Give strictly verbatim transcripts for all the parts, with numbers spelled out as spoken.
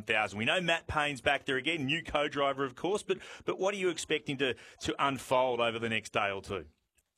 one thousand. We know Matt Payne's back there again, new co-driver, of course, but but what are you expecting to, to unfold over the next day or two?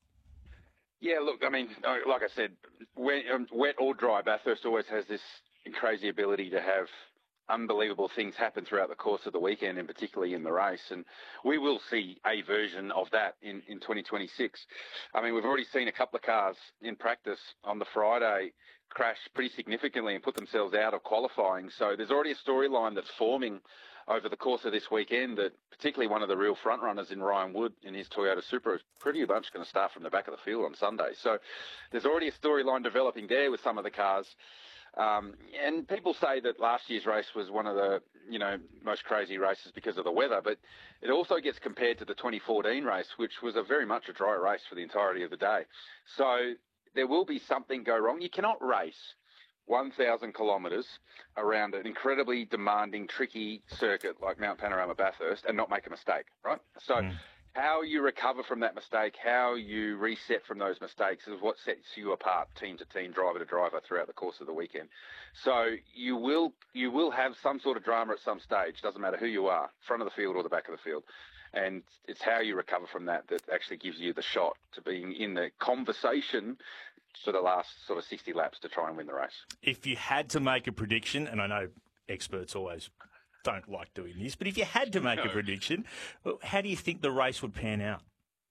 Yeah, look, I mean, like I said, wet, um, wet or dry, Bathurst always has this crazy ability to have unbelievable things happen throughout the course of the weekend, and particularly in the race. And we will see a version of that in, in twenty twenty-six. I mean, we've already seen a couple of cars in practice on the Friday crash pretty significantly and put themselves out of qualifying. So there's already a storyline that's forming over the course of this weekend that particularly one of the real front runners in Ryan Wood in his Toyota Supra is pretty much going to start from the back of the field on Sunday. So there's already a storyline developing there with some of the cars. Um, and people say that last year's race was one of the, you know, most crazy races because of the weather, but it also gets compared to the twenty fourteen race, which was a very much a dry race for the entirety of the day. So there will be something go wrong. You cannot race one thousand kilometres around an incredibly demanding, tricky circuit like Mount Panorama Bathurst and not make a mistake, right? So mm. how you recover from that mistake, how you reset from those mistakes is what sets you apart, team to team, driver to driver, throughout the course of the weekend. So you will you will have some sort of drama at some stage. Doesn't matter who you are, front of the field or the back of the field. And it's how you recover from that that actually gives you the shot to being in the conversation for the last sort of sixty laps to try and win the race. If you had to make a prediction, and I know experts always don't like doing this, but if you had to make no. a prediction, how do you think the race would pan out?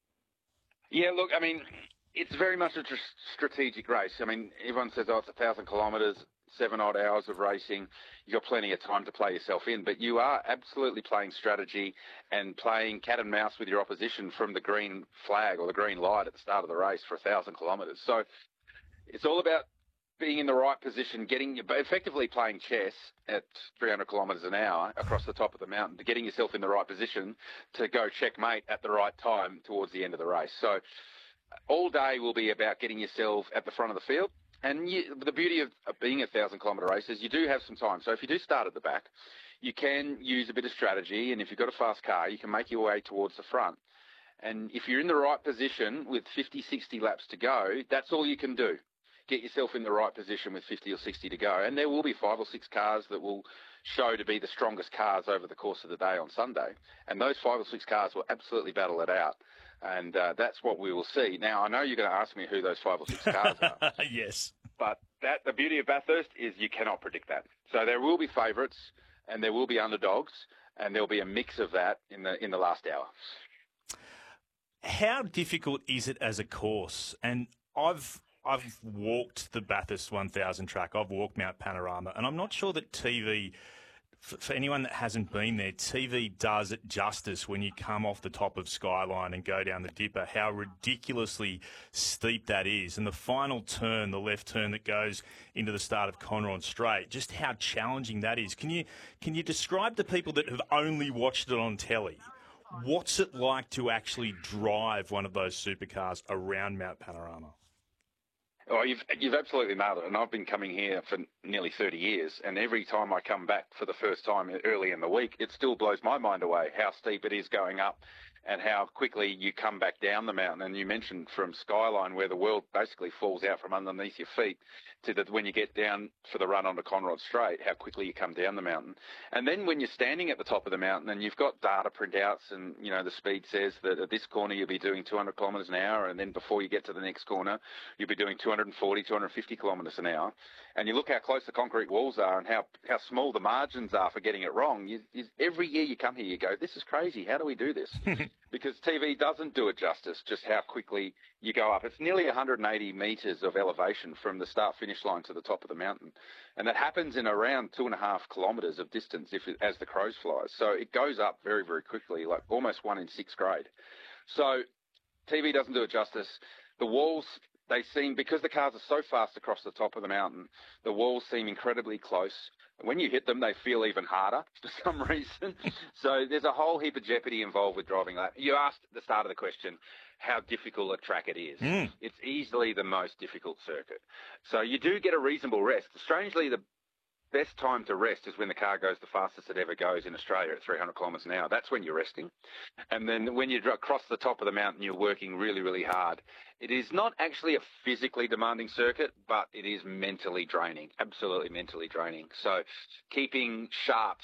Yeah, look, I mean, it's very much a tr- strategic race. I mean, everyone says, oh, it's a thousand kilometres, seven odd hours of racing. You've got plenty of time to play yourself in, but you are absolutely playing strategy and playing cat and mouse with your opposition from the green flag or the green light at the start of the race for a thousand kilometres. So it's all about being in the right position, getting effectively playing chess at three hundred kilometres an hour across the top of the mountain, to getting yourself in the right position to go checkmate at the right time towards the end of the race. So all day will be about getting yourself at the front of the field. And you, the beauty of, of being a thousand kilometre race is you do have some time. So if you do start at the back, you can use a bit of strategy. And if you've got a fast car, you can make your way towards the front. And if you're in the right position with fifty, sixty laps to go, that's all you can do. Get yourself in the right position with fifty or sixty to go. And there will be five or six cars that will show to be the strongest cars over the course of the day on Sunday. And those five or six cars will absolutely battle it out. And uh, that's what we will see. Now, I know you're going to ask me who those five or six cars are. Yes. But that the beauty of Bathurst is you cannot predict that. So there will be favourites and there will be underdogs, and there'll be a mix of that in the in the last hour. How difficult is it as a course? And I've I've walked the Bathurst one thousand track. I've walked Mount Panorama, and I'm not sure that T V, for, for anyone that hasn't been there, T V does it justice when you come off the top of Skyline and go down the Dipper, how ridiculously steep that is. And the final turn, the left turn that goes into the start of Conron Straight, just how challenging that is. Can you, can you describe to people that have only watched it on telly, what's it like to actually drive one of those supercars around Mount Panorama? Oh, you've you've absolutely nailed it. And I've been coming here for nearly thirty years, and every time I come back for the first time early in the week, it still blows my mind away how steep it is going up and how quickly you come back down the mountain. And you mentioned from Skyline, where the world basically falls out from underneath your feet, to the, when you get down for the run onto Conrod Straight, how quickly you come down the mountain. And then when you're standing at the top of the mountain and you've got data printouts and, you know, the speed says that at this corner you'll be doing two hundred kilometres an hour, and then before you get to the next corner, you'll be doing two hundred forty, two hundred fifty kilometres an hour. And you look how close the concrete walls are and how, how small the margins are for getting it wrong. You, you, every year you come here, you go, this is crazy. How do we do this? Because T V doesn't do it justice, just how quickly you go up. It's nearly one hundred eighty metres of elevation from the start-finish line to the top of the mountain. And that happens in around two and a half kilometres of distance if it, as the crows flies. So it goes up very, very quickly, like almost one in sixth grade. So T V doesn't do it justice. The walls, they seem, because the cars are so fast across the top of the mountain, the walls seem incredibly close. When you hit them, they feel even harder for some reason. So there's a whole heap of jeopardy involved with driving that. You asked at the start of the question how difficult a track it is. Mm. It's easily the most difficult circuit. So you do get a reasonable rest. Strangely, the best time to rest is when the car goes the fastest it ever goes in Australia at three hundred kilometres an hour. That's when you're resting. And then when you cross the top of the mountain, you're working really, really hard. It is not actually a physically demanding circuit, but it is mentally draining, absolutely mentally draining. So keeping sharp